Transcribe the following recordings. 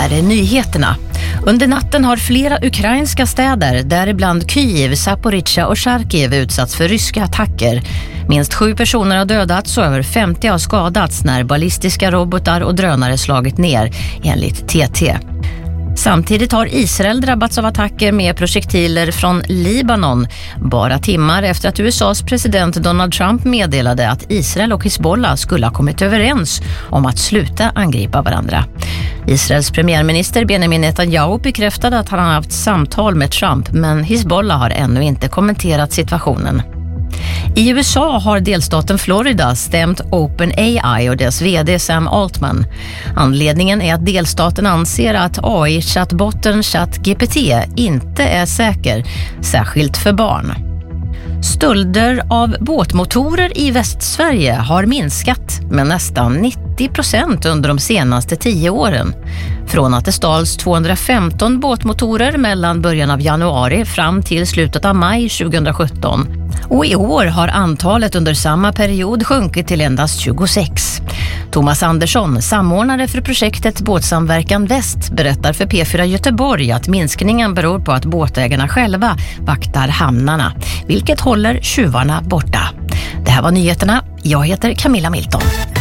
här är nyheterna. Under natten har flera ukrainska städer, däribland Kyiv, Zaporizjzja och Charkiv, utsatts för ryska attacker. Minst 7 personer har dödats och över 50 har skadats när ballistiska robotar och drönare slagit ner, enligt TT. Samtidigt har Israel drabbats av attacker med projektiler från Libanon, bara timmar efter att USAs president Donald Trump meddelade att Israel och Hizbollah skulle ha kommit överens om att sluta angripa varandra. Israels premiärminister Benjamin Netanyahu bekräftade att han har haft samtal med Trump, men Hizbollah har ännu inte kommenterat situationen. I USA har delstaten Florida stämt OpenAI och dess vd Sam Altman. Anledningen är att delstaten anser att AI-chattbotten ChatGPT inte är säker, särskilt för barn. Stölder av båtmotorer i Västsverige har minskat med nästan 90% under de senaste 10 åren. Från att det stals 215 båtmotorer mellan början av januari fram till slutet av maj 2017. Och i år har antalet under samma period sjunkit till endast 26. Thomas Andersson, samordnare för projektet Båtsamverkan Väst, berättar för P4 Göteborg att minskningen beror på att båtägarna själva vaktar hamnarna, vilket håller tjuvarna borta. Det här var nyheterna. Jag heter Camilla Milton.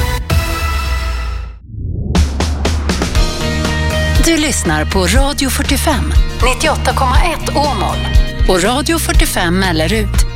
Du lyssnar på Radio 45, 98,1 Åmål och Radio 45 Mellerud.